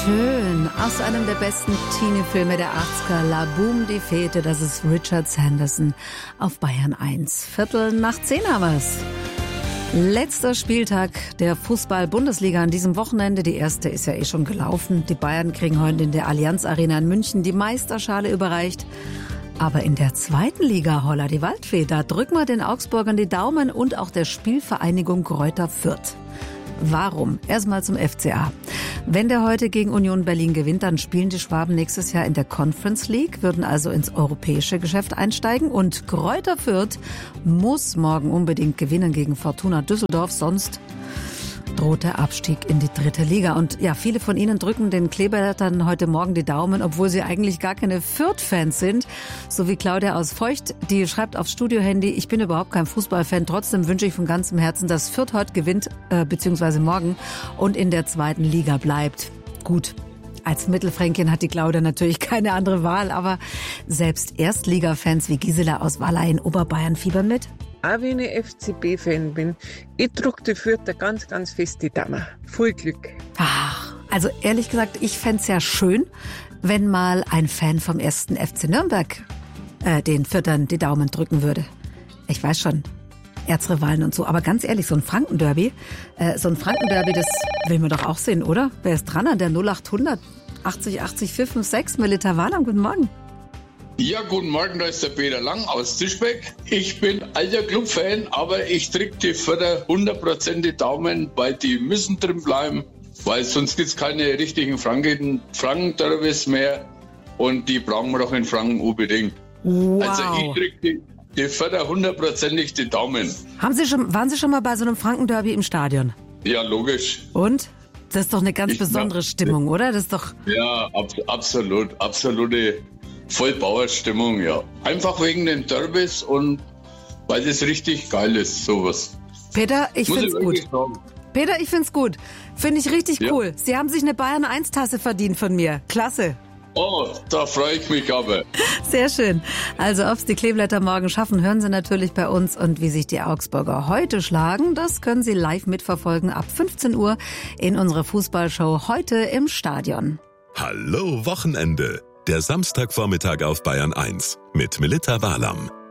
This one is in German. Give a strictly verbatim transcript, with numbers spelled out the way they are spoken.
Schön. Aus einem der besten Teenie-Filme der achtziger, La Boom, die Fete, das ist Richard Sanderson auf Bayern eins. Viertel nach zehn haben wir's. Letzter Spieltag der Fußball-Bundesliga an diesem Wochenende. Die erste ist ja eh schon gelaufen. Die Bayern kriegen heute in der Allianz Arena in München die Meisterschale überreicht. Aber in der zweiten Liga, holla die Waldfee, da drücken wir den Augsburgern die Daumen und auch der Spielvereinigung Greuther Fürth. Warum? Erstmal zum F C A. Wenn der heute gegen Union Berlin gewinnt, dann spielen die Schwaben nächstes Jahr in der Conference League, würden also ins europäische Geschäft einsteigen. Und Greuther Fürth muss morgen unbedingt gewinnen gegen Fortuna Düsseldorf, sonst droht der Abstieg in die dritte Liga. Und ja, viele von Ihnen drücken den Kleeblättern heute Morgen die Daumen, obwohl sie eigentlich gar keine Fürth-Fans sind. So wie Claudia aus Feucht, die schreibt aufs Studiohandy, ich bin überhaupt kein Fußballfan, trotzdem wünsche ich von ganzem Herzen, dass Fürth heute gewinnt, äh, beziehungsweise morgen und in der zweiten Liga bleibt. Gut. Als Mittelfränkin hat die Claudia natürlich keine andere Wahl, aber selbst Erstliga-Fans wie Gisela aus Wallay in Oberbayern fiebern mit. Auch wenn ich F C B-Fan bin, ich drücke die Fürther ganz, ganz fest die Daumen. Viel Glück. Ach, also ehrlich gesagt, ich fände es ja schön, wenn mal ein Fan vom ersten F C Nürnberg äh, den Fürthern die Daumen drücken würde. Ich weiß schon, Erzrivalen und so, aber ganz ehrlich, so ein Franken-Derby, äh, so ein Franken-Derby, das will man doch auch sehen, oder? Wer ist dran an der null acht hundert achtzig achtzig vier fünf sechs? Melita Wahlam, guten Morgen. Ja, guten Morgen, da ist der Peter Lang aus Tischbeck. Ich bin alter Clubfan, aber ich drücke die Förder hundert Prozent die Daumen, weil die müssen drin bleiben, weil sonst gibt es keine richtigen Franken-Derbys mehr und die brauchen wir doch in Franken unbedingt. Wow. Also ich drücke die, die Förder hundertprozentig die Daumen. Haben Sie schon, waren Sie schon mal bei so einem Franken-Derby im Stadion? Ja, logisch. Und? Das ist doch eine ganz ich besondere glaub, Stimmung, oder? Das ist doch... Ja, ab, absolut, absolute... Vollbauerstimmung, ja. Einfach wegen den Derbys und weil es richtig geil ist, sowas. Peter, ich Muss find's ich gut. Sagen. Peter, ich find's gut. Finde ich richtig ja. cool. Sie haben sich eine Bayern eins Tasse verdient von mir. Klasse. Oh, da freue ich mich aber. Sehr schön. Also, ob's die Kleeblätter morgen schaffen, hören Sie natürlich bei uns. Und wie sich die Augsburger heute schlagen, das können Sie live mitverfolgen ab fünfzehn Uhr in unserer Fußballshow heute im Stadion. Hallo Wochenende. Der Samstagvormittag auf Bayern eins mit Melita Wahlam.